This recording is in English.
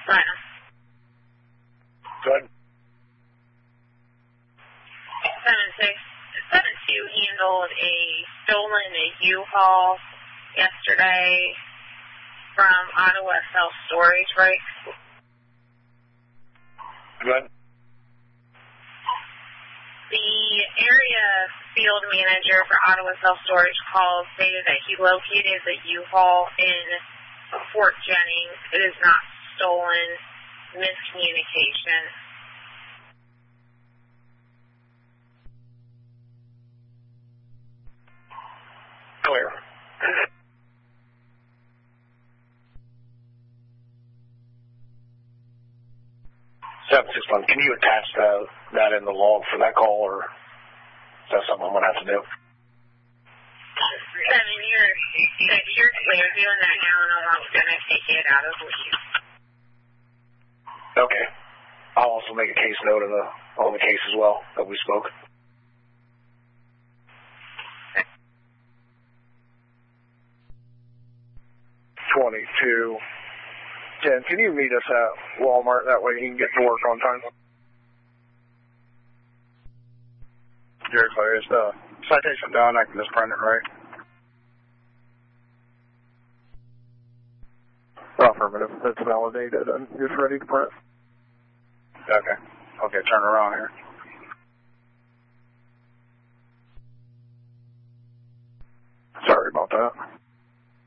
Right. Go ahead. 7-2 handled a stolen U-Haul yesterday from Ottawa Self-Storage, right? Go ahead. The area field manager for Ottawa Self-Storage called, stated that he located the U-Haul in Fort Jennings. It is not stolen. Miscommunication. Clear. 761. Can you attach that in the log for that call, or is that something I'm going to have to do? 7, you're clear doing that now, and I'm going to take it out of you. Okay. I'll also make a case note of on the case as well that we spoke. Jen, can you meet us at Walmart? That way he can get to work on time. You're clear. Is the citation done? I can just print it, right? Affirmative. It's validated and it's ready to print. Okay. Okay, turn around here. Sorry about that.